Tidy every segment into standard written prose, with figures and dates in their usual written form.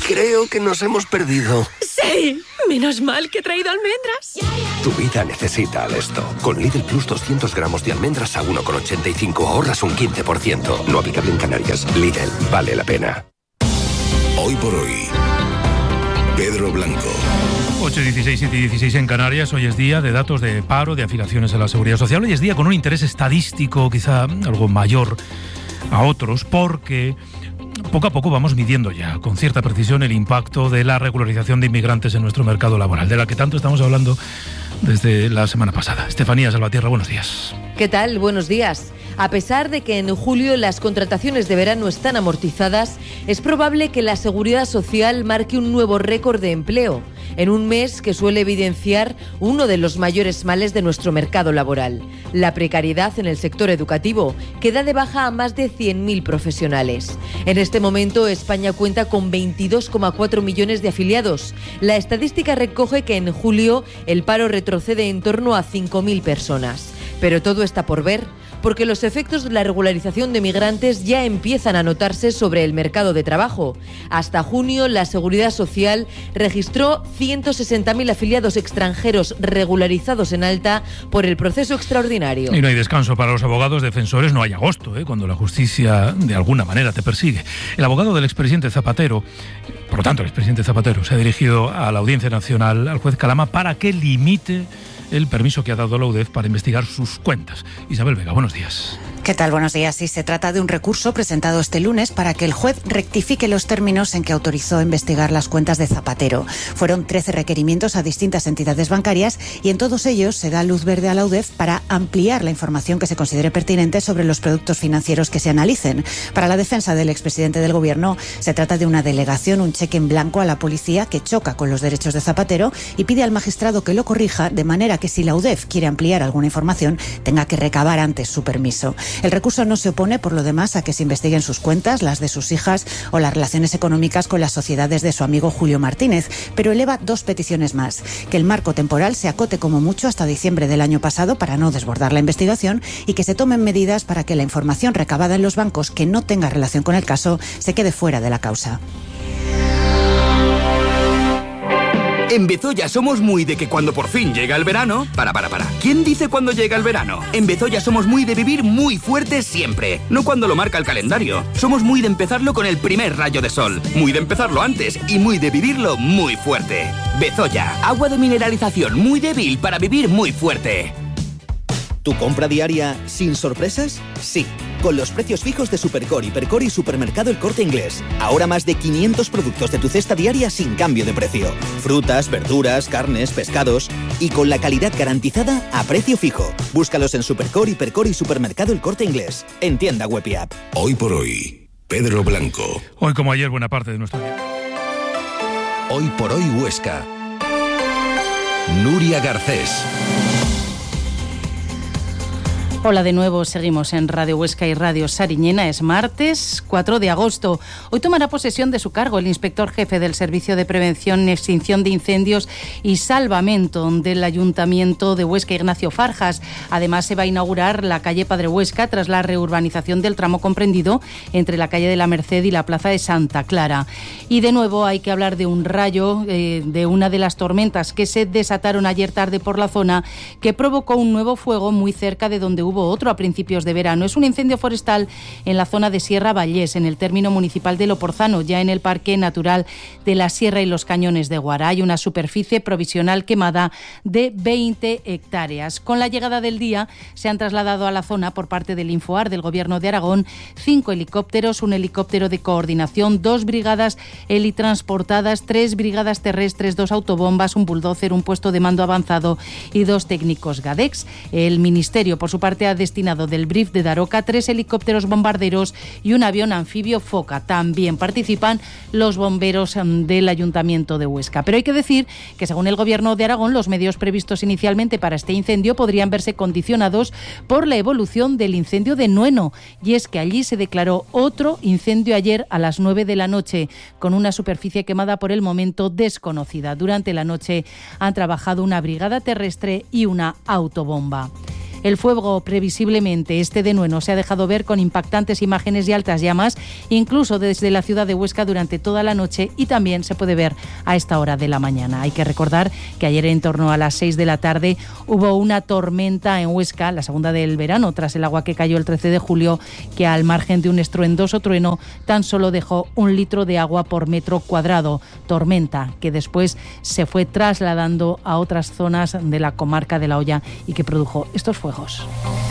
Creo que nos hemos perdido. ¡Sí! Menos mal que he traído almendras. Tu vida necesita Alesto. Con Lidl Plus 200 gramos de almendras a 1,85 ahorras un 15%. No aplicable en Canarias. Lidl, vale la pena. Hoy por hoy, Pedro Blanco. 8:16, 7:16 en Canarias. Hoy es día de datos de paro, de afiliaciones a la Seguridad Social. Hoy es día con un interés estadístico quizá algo mayor a otros, porque poco a poco vamos midiendo ya con cierta precisión el impacto de la regularización de inmigrantes en nuestro mercado laboral, de la que tanto estamos hablando desde la semana pasada. Estefanía Salvatierra, buenos días. ¿Qué tal? Buenos días. A pesar de que en julio las contrataciones de verano están amortizadas, es probable que la Seguridad Social marque un nuevo récord de empleo, en un mes que suele evidenciar uno de los mayores males de nuestro mercado laboral, la precariedad en el sector educativo, que da de baja a más de 100.000 profesionales. En este momento, España cuenta con 22,4 millones de afiliados. La estadística recoge que en julio el paro retrocede en torno a 5.000 personas. Pero todo está por ver, porque los efectos de la regularización de migrantes ya empiezan a notarse sobre el mercado de trabajo. Hasta junio, la Seguridad Social registró 160.000 afiliados extranjeros regularizados en alta por el proceso extraordinario. Y no hay descanso para los abogados defensores, no hay agosto, cuando la justicia de alguna manera te persigue. El abogado del expresidente Zapatero, por lo tanto el expresidente Zapatero, se ha dirigido a la Audiencia Nacional, al juez Calama, para que limite el permiso que ha dado la UDEF para investigar sus cuentas. Isabel Vega, buenos días. ¿Qué tal? Buenos días. Sí, se trata de un recurso presentado este lunes para que el juez rectifique los términos en que autorizó investigar las cuentas de Zapatero. Fueron 13 requerimientos a distintas entidades bancarias y en todos ellos se da luz verde a la UDEF para ampliar la información que se considere pertinente sobre los productos financieros que se analicen. Para la defensa del expresidente del Gobierno, se trata de una delegación, un cheque en blanco a la policía que choca con los derechos de Zapatero y pide al magistrado que lo corrija, de manera que si la UDEF quiere ampliar alguna información, tenga que recabar antes su permiso. El recurso no se opone, por lo demás, a que se investiguen sus cuentas, las de sus hijas o las relaciones económicas con las sociedades de su amigo Julio Martínez, pero eleva dos peticiones más: que el marco temporal se acote como mucho hasta diciembre del año pasado para no desbordar la investigación y que se tomen medidas para que la información recabada en los bancos que no tenga relación con el caso se quede fuera de la causa. En Bezoya somos muy de que cuando por fin llega el verano... Para. ¿Quién dice cuando llega el verano? En Bezoya somos muy de vivir muy fuerte siempre, no cuando lo marca el calendario. Somos muy de empezarlo con el primer rayo de sol, muy de empezarlo antes y muy de vivirlo muy fuerte. Bezoya, agua de mineralización muy débil para vivir muy fuerte. ¿Tu compra diaria sin sorpresas? Sí, con los precios fijos de Supercor, Hipercor y Supermercado El Corte Inglés. Ahora más de 500 productos de tu cesta diaria sin cambio de precio. Frutas, verduras, carnes, pescados y con la calidad garantizada a precio fijo. Búscalos en Supercor, Hipercor y Supermercado El Corte Inglés. En tienda web y app. Hoy por hoy, Pedro Blanco. Hoy como ayer, buena parte de nuestro día. Hoy por hoy, Huesca. Nuria Garcés. Hola de nuevo, seguimos en Radio Huesca y Radio Sariñena. Es martes 4 de agosto. Hoy tomará posesión de su cargo el inspector jefe del Servicio de Prevención, Extinción de Incendios y Salvamento del Ayuntamiento de Huesca, Ignacio Farjas. Además, se va a inaugurar la calle Padre Huesca tras la reurbanización del tramo comprendido entre la calle de la Merced y la plaza de Santa Clara. Y de nuevo hay que hablar de un rayo, de una de las tormentas que se desataron ayer tarde por la zona, que provocó un nuevo fuego muy cerca de donde hubo otro a principios de verano. Es un incendio forestal en la zona de Sierra Vallés, en el término municipal de Loporzano, ya en el Parque Natural de la Sierra y los Cañones de Guara. Hay una superficie provisional quemada de 20 hectáreas. Con la llegada del día se han trasladado a la zona por parte del Infoar del Gobierno de Aragón 5 helicópteros, un helicóptero de coordinación, 2 brigadas helitransportadas, 3 brigadas terrestres, 2 autobombas, un bulldozer, un puesto de mando avanzado y 2 técnicos GADEX. El Ministerio, por su parte, ha destinado del BRIF de Daroca 3 helicópteros bombarderos y un avión anfibio Foca. También participan los bomberos del Ayuntamiento de Huesca. Pero hay que decir que, según el Gobierno de Aragón, los medios previstos inicialmente para este incendio podrían verse condicionados por la evolución del incendio de Nueno. Y es que allí se declaró otro incendio ayer a las 9 de la noche, con una superficie quemada por el momento desconocida. Durante la noche han trabajado una brigada terrestre y una autobomba. El fuego, previsiblemente, de Nueno, se ha dejado ver con impactantes imágenes y altas llamas, incluso desde la ciudad de Huesca durante toda la noche, y también se puede ver a esta hora de la mañana. Hay que recordar que ayer en torno a las 6 de la tarde hubo una tormenta en Huesca, la segunda del verano, tras el agua que cayó el 13 de julio, que al margen de un estruendoso trueno tan solo dejó 1 litro de agua por metro cuadrado. Tormenta que después se fue trasladando a otras zonas de la comarca de La Hoya y que produjo estos fuegos.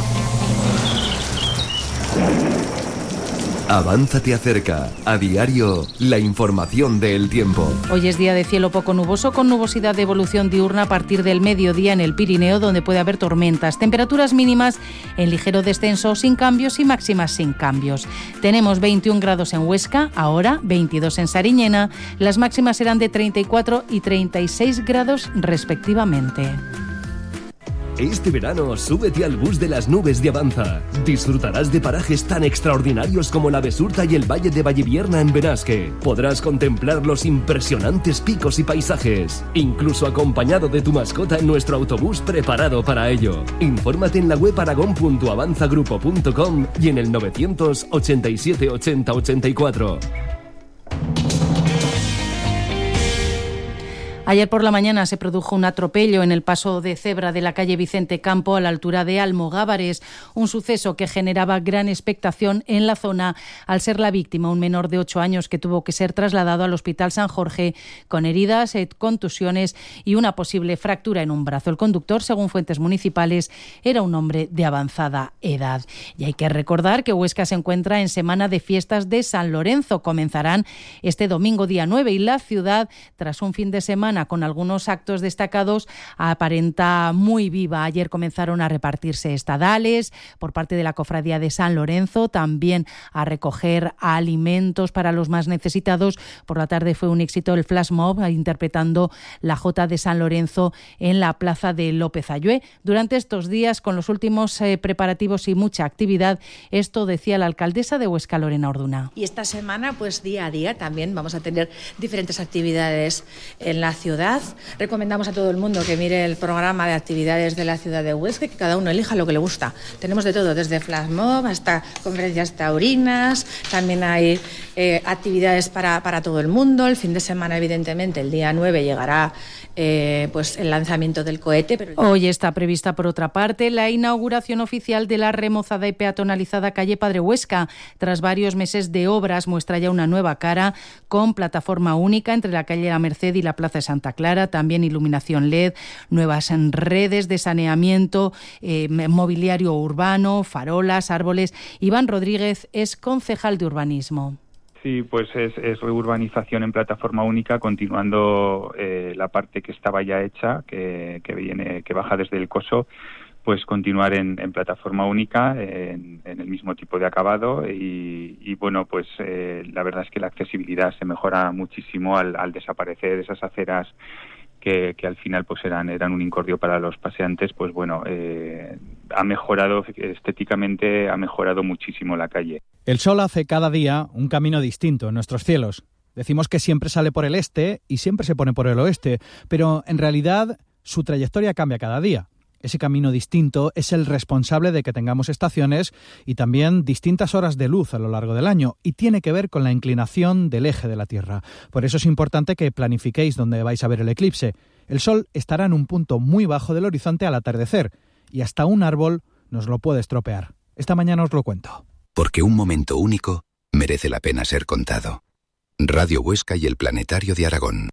Avanza te acerca, a diario, la información del tiempo. Hoy es día de cielo poco nuboso, con nubosidad de evolución diurna a partir del mediodía en el Pirineo, donde puede haber tormentas. Temperaturas mínimas en ligero descenso, sin cambios, y máximas sin cambios. Tenemos 21 grados en Huesca, ahora 22 en Sariñena. Las máximas serán de 34 y 36 grados respectivamente. Este verano, súbete al bus de las nubes de Avanza. Disfrutarás de parajes tan extraordinarios como la Besurta y el Valle de Vallivierna en Benasque. Podrás contemplar los impresionantes picos y paisajes, incluso acompañado de tu mascota en nuestro autobús preparado para ello. Infórmate en la web aragon.avanzagrupo.com y en el 987 80 84. Ayer por la mañana se produjo un atropello en el paso de cebra de la calle Vicente Campo a la altura de Almogávares, un suceso que generaba gran expectación en la zona al ser la víctima un menor de 8 años que tuvo que ser trasladado al Hospital San Jorge con heridas, contusiones y una posible fractura en un brazo. El conductor, según fuentes municipales, era un hombre de avanzada edad. Y hay que recordar que Huesca se encuentra en semana de fiestas de San Lorenzo. Comenzarán este domingo día 9 y la ciudad, tras un fin de semana con algunos actos destacados, aparenta muy viva. Ayer comenzaron a repartirse estadales por parte de la Cofradía de San Lorenzo, también a recoger alimentos para los más necesitados. Por la tarde fue un éxito el flash mob interpretando la Jota de San Lorenzo en la plaza de López Ayué. Durante estos días, con los últimos preparativos y mucha actividad, esto decía la alcaldesa de Huesca, Lorena Orduna. Y esta semana, pues día a día también vamos a tener diferentes actividades en la ciudad. Recomendamos a todo el mundo que mire el programa de actividades de la ciudad de Huesca y que cada uno elija lo que le gusta. Tenemos de todo, desde flash mob hasta conferencias taurinas. También hay actividades para todo el mundo. El fin de semana, evidentemente, el día 9 llegará pues el lanzamiento del cohete. Pero... Hoy está prevista, por otra parte, la inauguración oficial de la remozada y peatonalizada calle Padre Huesca. Tras varios meses de obras, muestra ya una nueva cara con plataforma única entre la calle La Merced y la plaza de Santa Clara, también iluminación LED, nuevas redes de saneamiento, mobiliario urbano, farolas, árboles. Iván Rodríguez es concejal de urbanismo. Sí, pues es reurbanización en plataforma única, continuando la parte que estaba ya hecha, que baja desde el Coso, pues continuar en plataforma única, en el mismo tipo de acabado y bueno, pues la verdad es que la accesibilidad se mejora muchísimo al desaparecer esas aceras que al final pues eran un incordio para los paseantes. Pues bueno, ha mejorado estéticamente, ha mejorado muchísimo la calle. El sol hace cada día un camino distinto en nuestros cielos. Decimos que siempre sale por el este y siempre se pone por el oeste, pero en realidad su trayectoria cambia cada día. Ese camino distinto es el responsable de que tengamos estaciones y también distintas horas de luz a lo largo del año, y tiene que ver con la inclinación del eje de la Tierra. Por eso es importante que planifiquéis dónde vais a ver el eclipse. El sol estará en un punto muy bajo del horizonte al atardecer y hasta un árbol nos lo puede estropear. Esta mañana os lo cuento. Porque un momento único merece la pena ser contado. Radio Huesca y el Planetario de Aragón.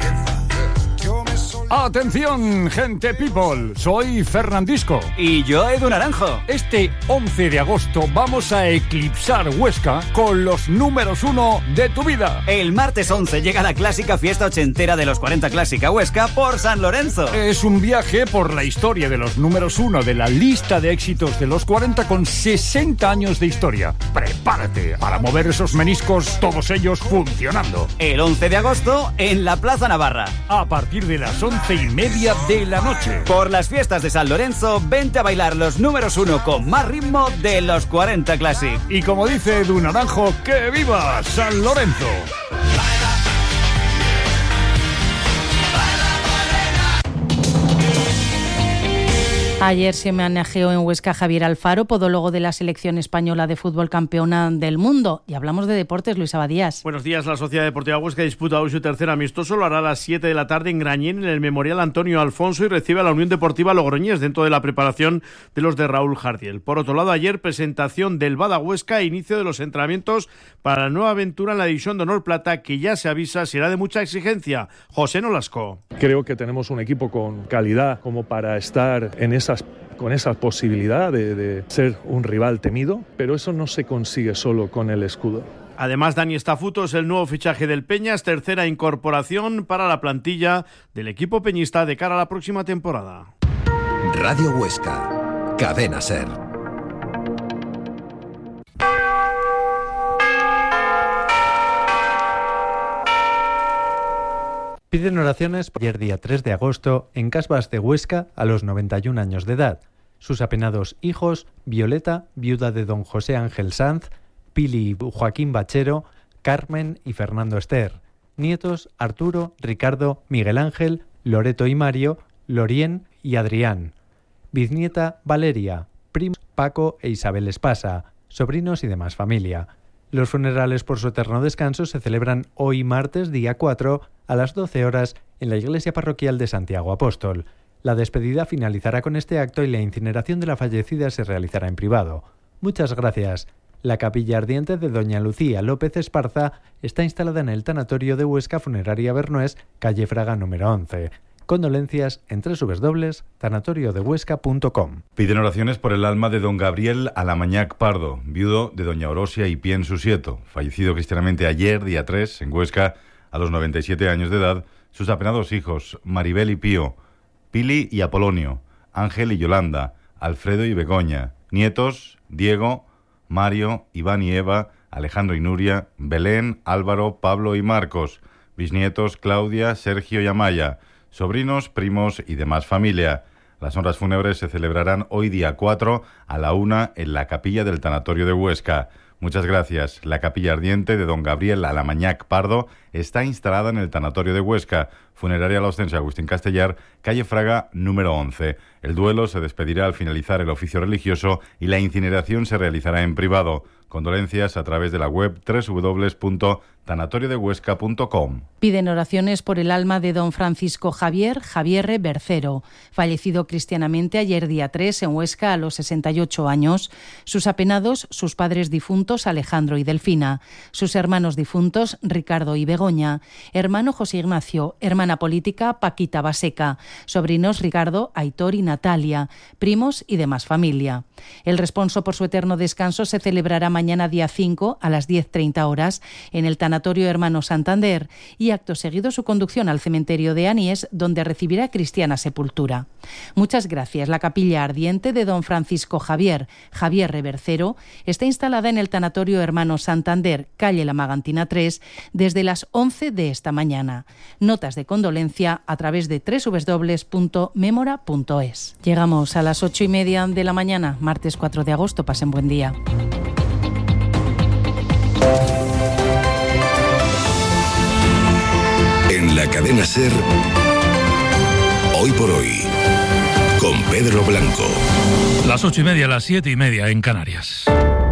¡Atención, gente people! Soy Fernandisco. Y yo, Edu Naranjo. Este 11 de agosto vamos a eclipsar Huesca con los números 1 de tu vida. El martes 11 llega la clásica fiesta ochentera de los 40 Clásica Huesca por San Lorenzo. Es un viaje por la historia de los números 1 de la lista de éxitos de los 40 con 60 años de historia. Prepárate para mover esos meniscos, todos ellos funcionando. El 11 de agosto en la Plaza Navarra. A partir de las 11:30 de la noche. Por las fiestas de San Lorenzo, vente a bailar los números 1 con más ritmo de los 40 Classic. Y como dice Edu Naranjo, ¡que viva San Lorenzo! Ayer se homenajeó en Huesca a Javier Alfaro, podólogo de la selección española de fútbol campeona del mundo. Y hablamos de deportes, Luis Abadías. Buenos días. La Sociedad Deportiva Huesca disputa hoy su tercer amistoso. Lo hará a las 7 de la tarde en Grañén, en el Memorial Antonio Alfonso, y recibe a la Unión Deportiva Logroñés dentro de la preparación de los de Raúl Jardiel. Por otro lado, ayer presentación del Bada Huesca e inicio de los entrenamientos para la nueva aventura en la División de Honor Plata, que ya se avisa será de mucha exigencia. José Nolasco. Creo que tenemos un equipo con calidad como para estar con esa posibilidad de ser un rival temido, pero eso no se consigue solo con el escudo. Además, Dani Estafuto es el nuevo fichaje del Peñas, tercera incorporación para la plantilla del equipo peñista de cara a la próxima temporada. Radio Huesca, Cadena SER. Piden oraciones ayer día 3 de agosto en Casbas de Huesca a los 91 años de edad. Sus apenados hijos, Violeta, viuda de don José Ángel Sanz, Pili y Joaquín Bachero, Carmen y Fernando Ester. Nietos, Arturo, Ricardo, Miguel Ángel, Loreto y Mario, Lorien y Adrián. Biznieta, Valeria, primos, Paco e Isabel Espasa, sobrinos y demás familia. Los funerales por su eterno descanso se celebran hoy martes, día 4, a las 12 horas en la iglesia parroquial de Santiago Apóstol. La despedida finalizará con este acto y la incineración de la fallecida se realizará en privado. Muchas gracias. La capilla ardiente de doña Lucía López Esparza está instalada en el tanatorio de Huesca Funeraria Bernués, calle Fraga número 11. Condolencias en www.tanatoriodehuesca.com. Piden oraciones por el alma de don Gabriel Alamañac Pardo, viudo de doña Orosia Ipien Susieto, fallecido cristianamente ayer, día 3, en Huesca, a los 97 años de edad, sus apenados hijos, Maribel y Pío, Pili y Apolonio, Ángel y Yolanda, Alfredo y Begoña, nietos, Diego, Mario, Iván y Eva, Alejandro y Nuria, Belén, Álvaro, Pablo y Marcos, bisnietos, Claudia, Sergio y Amaya, sobrinos, primos y demás familia. Las honras fúnebres se celebrarán hoy día 4 a la 1 en la capilla del tanatorio de Huesca. Muchas gracias. La capilla ardiente de don Gabriel Alamañac Pardo está instalada en el tanatorio de Huesca, Funeraria La Ostense Agustín Castellar, calle Fraga número 11. El duelo se despedirá al finalizar el oficio religioso y la incineración se realizará en privado. Condolencias a través de la web www.tanatoriodehuesca.com. Piden oraciones por el alma de don Francisco Javier Bercero, fallecido cristianamente ayer día 3 en Huesca a los 68 años. Sus apenados, sus padres difuntos Alejandro y Delfina, sus hermanos difuntos Ricardo y Begoña, hermano José Ignacio, hermana política Paquita Baseca, sobrinos Ricardo, Aitor y Natalia, primos y demás familia. El responso por su eterno descanso se celebrará mañana día 5 a las 10:30 horas en el Tanatorio Hermano Santander y acto seguido su conducción al cementerio de Anies, donde recibirá cristiana sepultura. Muchas gracias. La capilla ardiente de don Francisco Javier Bercero está instalada en el Tanatorio Hermano Santander, calle La Magantina 3, desde las 11 de esta mañana. Notas de condolencia a través de www.memora.es. Llegamos a las 8:30 de la mañana, martes 4 de agosto. Pasen buen día. En la cadena SER, hoy por hoy, con Pedro Blanco. Las 8:30, las 7:30 en Canarias.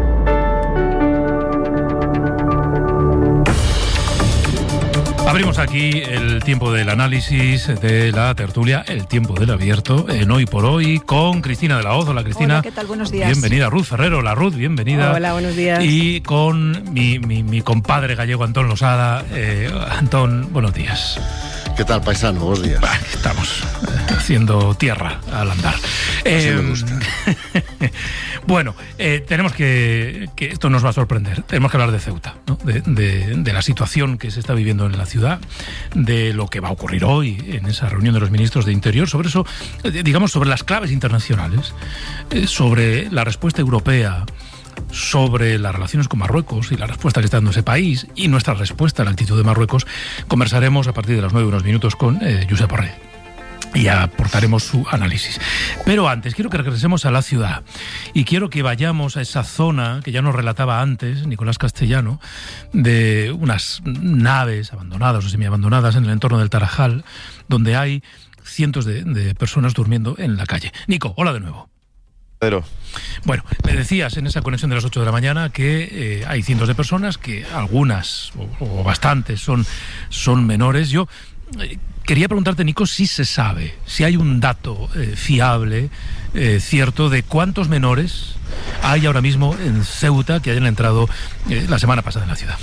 Abrimos aquí el tiempo del análisis, de la tertulia, el tiempo del abierto, en Hoy por Hoy, con Cristina de la Hoz. Hola, Cristina. Hola, ¿qué tal? Buenos días. Bienvenida. Ruth Ferrero. La Ruth, bienvenida. Hola, buenos días. Y con mi compadre gallego Antón Losada. Antón, buenos días. ¿Qué tal, paisano? Buenos días. Aquí estamos, haciendo tierra al andar. Así me gusta. Bueno, tenemos que esto nos va a sorprender. Tenemos que hablar de Ceuta, ¿no? de la situación que se está viviendo en la ciudad, de lo que va a ocurrir hoy en esa reunión de los ministros de Interior, sobre eso, digamos, sobre las claves internacionales, sobre la respuesta europea, sobre las relaciones con Marruecos y la respuesta que está dando ese país y nuestra respuesta a la actitud de Marruecos. Conversaremos a partir de las 9 unos minutos con Josep Borrell y aportaremos su análisis. Pero antes, quiero que regresemos a la ciudad y quiero que vayamos a esa zona que ya nos relataba antes Nicolás Castellano, de unas naves abandonadas o semiabandonadas en el entorno del Tarajal, donde hay cientos de personas durmiendo en la calle. Nico, hola de nuevo. Pero bueno, me decías en esa conexión de las 8 de la mañana que hay cientos de personas, que algunas o bastantes son menores. Yo quería preguntarte, Nico, si se sabe, si hay un dato fiable, cierto, de cuántos menores hay ahora mismo en Ceuta que hayan entrado la semana pasada en la ciudad.